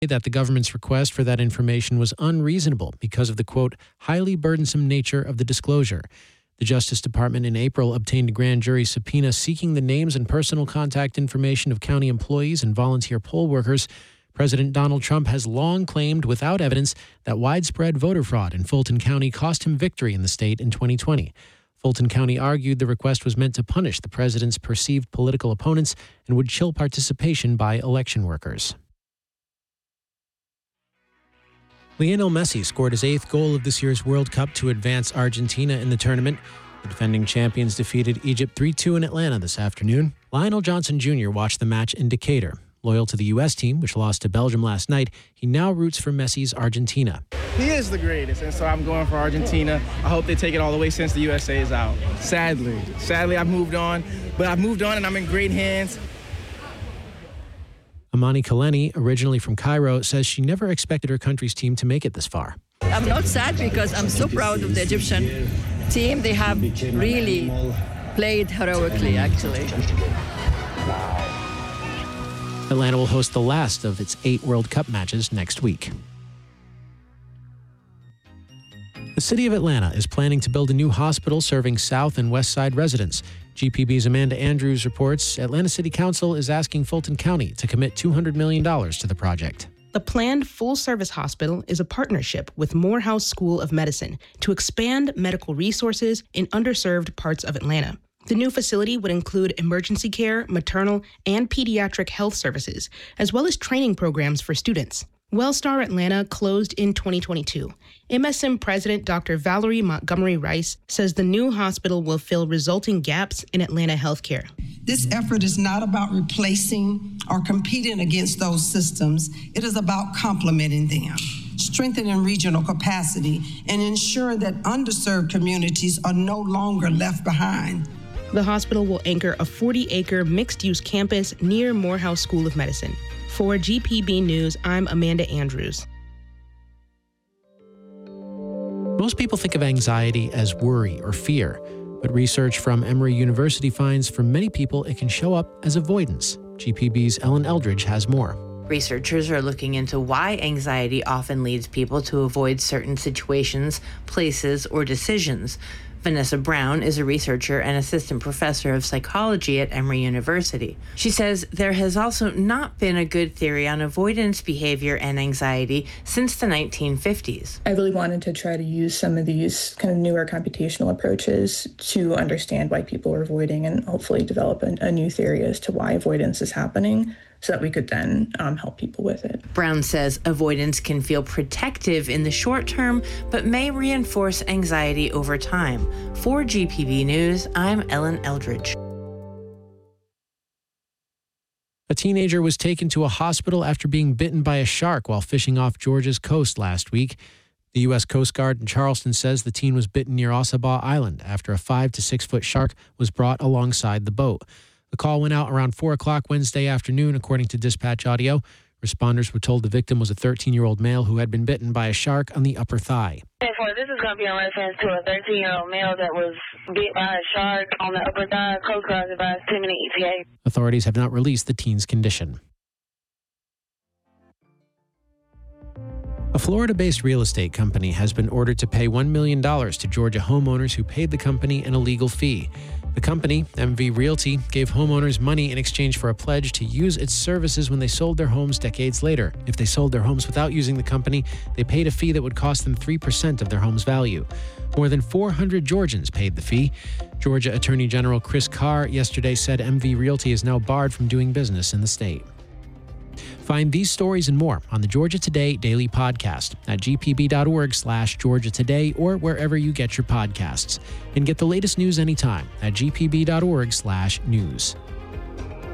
that the government's request for that information was unreasonable because of the, quote, highly burdensome nature of the disclosure. The Justice Department in April obtained a grand jury subpoena seeking the names and personal contact information of county employees and volunteer poll workers. President Donald Trump has long claimed without evidence that widespread voter fraud in Fulton County cost him victory in the state in 2020. Fulton County argued the request was meant to punish the president's perceived political opponents and would chill participation by election workers. Lionel Messi scored his 8th goal of this year's World Cup to advance Argentina in the tournament. The defending champions defeated Egypt 3-2 in Atlanta this afternoon. Lionel Johnson Jr. watched the match in Decatur. Loyal to the U.S. team, which lost to Belgium last night, he now roots for Messi's Argentina. He is the greatest, and so I'm going for Argentina. I hope they take it all the way since the USA is out. Sadly, I've moved on, but I've moved on and I'm in great hands. Amani Kaleni, originally from Cairo, says she never expected her country's team to make it this far. I'm not sad because I'm so proud of the Egyptian team. They have really played heroically, actually. Atlanta will host the last of its 8 World Cup matches next week. The city of Atlanta is planning to build a new hospital serving South and West Side residents. GPB's Amanda Andrews reports Atlanta City Council is asking Fulton County to commit $200 million to the project. The planned full-service hospital is a partnership with Morehouse School of Medicine to expand medical resources in underserved parts of Atlanta. The new facility would include emergency care, maternal, and pediatric health services, as well as training programs for students. Wellstar Atlanta closed in 2022. MSM President Dr. Valerie Montgomery Rice says the new hospital will fill resulting gaps in Atlanta healthcare. This effort is not about replacing or competing against those systems. It is about complementing them, strengthening regional capacity, and ensuring that underserved communities are no longer left behind. The hospital will anchor a 40-acre mixed-use campus near Morehouse School of Medicine. For GPB News, I'm Amanda Andrews. Most people think of anxiety as worry or fear, but research from Emory University finds for many people it can show up as avoidance. GPB's Ellen Eldridge has more. Researchers are looking into why anxiety often leads people to avoid certain situations, places, or decisions. Vanessa Brown is a researcher and assistant professor of psychology at Emory University. She says there has also not been a good theory on avoidance behavior and anxiety since the 1950s. I really wanted to try to use some of these kind of newer computational approaches to understand why people are avoiding and hopefully develop a new theory as to why avoidance is happening, so that we could then help people with it. Brown says avoidance can feel protective in the short term, but may reinforce anxiety over time. For GPB News, I'm Ellen Eldridge. A teenager was taken to a hospital after being bitten by a shark while fishing off Georgia's coast last week. The U.S. Coast Guard in Charleston says the teen was bitten near Ossabaw Island after a 5 to 6 foot shark was brought alongside the boat. The call went out around 4 o'clock Wednesday afternoon, according to dispatch audio. Responders were told the victim was a 13-year-old male who had been bitten by a shark on the upper thigh. This is going to be in reference to a 13-year-old male that was bit by a shark on the upper thigh. Coast Guard advised 10-minute ETA. Authorities have not released the teen's condition. A Florida-based real estate company has been ordered to pay $1 million to Georgia homeowners who paid the company an illegal fee. The company, MV Realty, gave homeowners money in exchange for a pledge to use its services when they sold their homes decades later. If they sold their homes without using the company, they paid a fee that would cost them 3% of their home's value. More than 400 Georgians paid the fee. Georgia Attorney General Chris Carr yesterday said MV Realty is now barred from doing business in the state. Find these stories and more on the Georgia Today Daily Podcast at gpb.org/Georgia Today or wherever you get your podcasts. And get the latest news anytime at gpb.org/news.